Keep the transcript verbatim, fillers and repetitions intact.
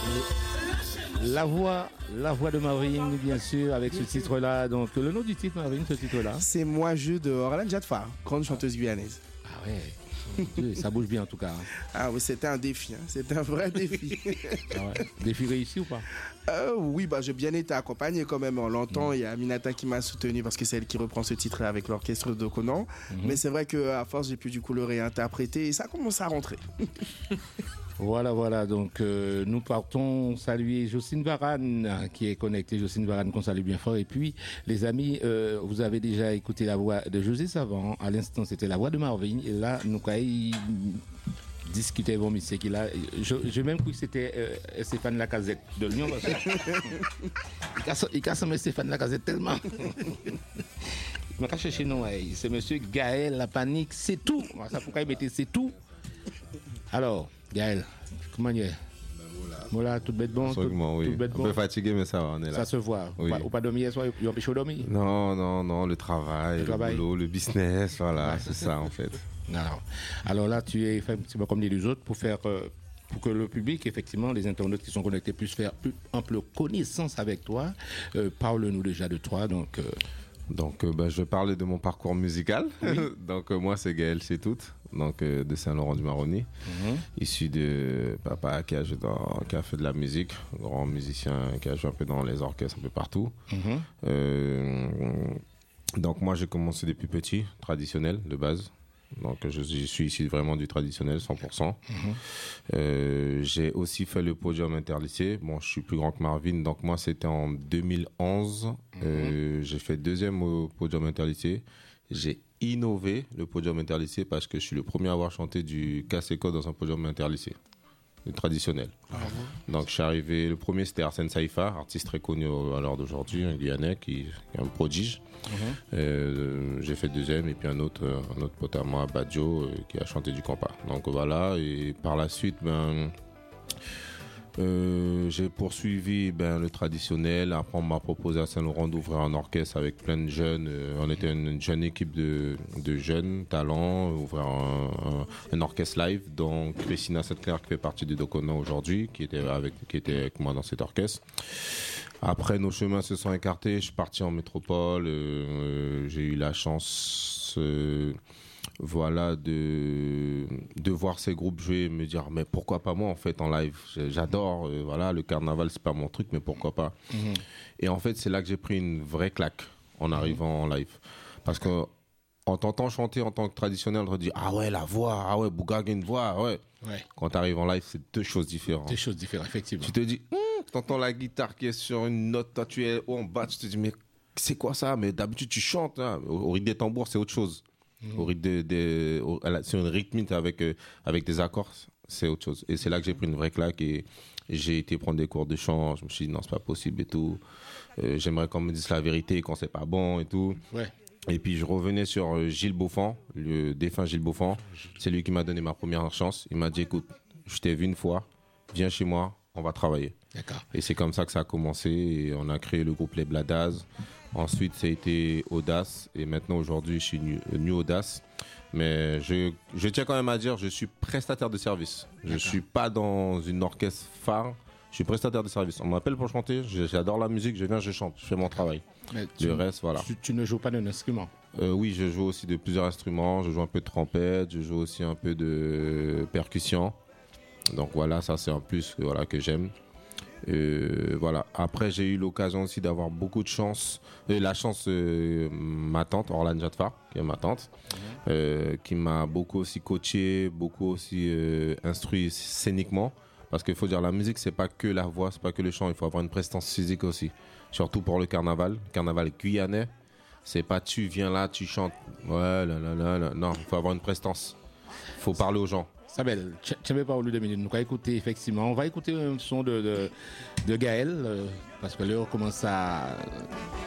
La voix, la voix de Marvin, bien sûr, avec ce titre-là. Donc, le nom du titre, Marvin, ce titre-là. C'est Moi Je de Orlane Jadfar, grande chanteuse guyanaise. Ah ouais, ça bouge bien en tout cas. Ah oui, c'était un défi, hein. C'était un vrai défi. Ah ouais. Défi réussi ou pas? euh, Oui, bah, j'ai bien été accompagné quand même. On l'entend, il mmh. y a Aminata qui m'a soutenu parce que c'est elle qui reprend ce titre avec l'orchestre de Conan. Mmh. Mais c'est vrai qu'à force, j'ai pu du coup le réinterpréter et ça commence à rentrer. Voilà, voilà, donc euh, nous partons saluer Jocelyne Varane qui est connectée, Jocelyne Varane qu'on salue bien fort. Et puis les amis, euh, vous avez déjà écouté la voix de José Savant, à l'instant c'était la voix de Marvin, et là nous allons discuter avec monsieur qui là, je, je même cru que c'était euh, Stéphane Lacazette de Lyon, parce que il casse Stéphane Lacazette tellement. Je vais chercher non, c'est monsieur Gaël La Panique, c'est tout, ça pourquoi il mettait c'est tout. Alors, Gaël, comment il est? Ben voilà. Voilà, tout bête bon. Absolument, tout, oui. Tout bête bon. Un peu fatigué, mais ça va, on est là. Ça se voit. Oui. Ou pas dormir hier soir, il empêche de dormir? Non, non, non, le travail, le, le, travail. Boulot, le business, voilà, ouais. C'est ça en fait. Alors, alors là, tu es fait un petit peu comme les autres pour faire. Euh, pour que le public, effectivement, les internautes qui sont connectés puissent faire plus ample connaissance avec toi. Euh, parle-nous déjà de toi, donc. Euh, Donc, euh, bah, je parlais de mon parcours musical. Oui. Donc, euh, moi, c'est Gaël Chetout, donc euh, de Saint-Laurent-du-Maroni, mm-hmm. issu de papa qui a, dans, qui a fait de la musique, grand musicien qui a joué un peu dans les orchestres un peu partout. Mm-hmm. Euh, donc, moi, j'ai commencé depuis petit, traditionnel de base. Donc, je, je suis ici vraiment du traditionnel, cent pour cent. Mm-hmm. Euh, j'ai aussi fait le podium interlycée. Bon, je suis plus grand que Marvin, donc moi, c'était en deux mille onze. Mm-hmm. Euh, j'ai fait deuxième au podium interlycée. J'ai innové le podium interlycée parce que je suis le premier à avoir chanté du casse-école dans un podium interlycée, du traditionnel. Ah bon. Donc, je suis arrivé, le premier, c'était Arsène Saïfa, artiste très connu à l'heure d'aujourd'hui, un Guyanais qui est un prodige. Mm-hmm. Euh, j'ai fait deuxième et puis un autre, un autre pote à moi, Badjo, euh, qui a chanté du compas. Donc voilà, et par la suite, ben, euh, j'ai poursuivi ben, le traditionnel. Après, on m'a proposé à Saint-Laurent d'ouvrir un orchestre avec plein de jeunes. Euh, on était une, une jeune équipe de, de jeunes talents, ouvrir un, un, un orchestre live. Donc Christina Sainte-Claire, qui fait partie de Doconan aujourd'hui, qui était avec, qui était avec moi dans cet orchestre. Après, nos chemins se sont écartés. Je suis parti en métropole. Euh, j'ai eu la chance, euh, voilà, de de voir ces groupes jouer, et me dire mais pourquoi pas moi en fait en live. J'adore, euh, voilà, le carnaval c'est pas mon truc, mais pourquoi pas. Mm-hmm. Et en fait, c'est là que j'ai pris une vraie claque en arrivant mm-hmm. en live, parce que en t'entendant chanter en tant que traditionnel, on te dit ah ouais la voix, ah ouais Bougaga une voix, ah ouais. Ouais. Quand t'arrives en live, c'est deux choses différentes. Deux choses différentes, effectivement. Tu te dis, hm, t'entends la guitare qui est sur une note, toi tu es haut en bas, tu te dis mais c'est quoi ça? Mais d'habitude tu chantes, hein. au, au rythme des tambours c'est autre chose. Mmh. Au rythme des, des au, sur une rythmique avec euh, avec des accords, c'est autre chose. Et c'est là que j'ai pris une vraie claque et, et j'ai été prendre des cours de chant. Je me suis dit non c'est pas possible et tout. Euh, j'aimerais qu'on me dise la vérité quand c'est pas bon et tout. Ouais. Et puis je revenais sur Gilles Beaufort, le défunt Gilles Beaufort. C'est lui qui m'a donné ma première chance. Il m'a dit écoute, je t'ai vu une fois, viens chez moi, on va travailler. D'accord. Et c'est comme ça que ça a commencé. Et on a créé le groupe Les Bladaz. Ensuite, ça a été Audace. Et maintenant, aujourd'hui, je suis New, New Audace. Mais je, je tiens quand même à dire, je suis prestataire de service. Je ne suis pas dans une orchestre phare. Je suis prestataire de service. On m'appelle pour chanter. J'adore la musique. Je viens, je chante. Je fais mon travail. Mais tu, le reste, voilà. Tu, tu ne joues pas d'un instrument? euh, Oui, je joue aussi de plusieurs instruments. Je joue un peu de trompette. Je joue aussi un peu de percussion. Donc voilà, ça c'est un plus voilà, que j'aime. Euh, voilà. Après, j'ai eu l'occasion aussi d'avoir beaucoup de chance. Euh, la chance, euh, ma tante, Orlane Jadfar, qui est ma tante, mmh. euh, qui m'a beaucoup aussi coaché, beaucoup aussi euh, instruit scéniquement. Parce qu'il faut dire, la musique, c'est pas que la voix, c'est pas que le chant. Il faut avoir une prestance physique aussi. Surtout pour le carnaval. Le carnaval guyanais, c'est pas tu viens là, tu chantes. Ouais, là, là, là, là. Non, il faut avoir une prestance. Il faut parler aux gens. Sabel, tu n'avais pas voulu deux minutes. Nous allons écouter, effectivement. On va écouter un son de, de, de Gaël, euh, parce que là, on commence à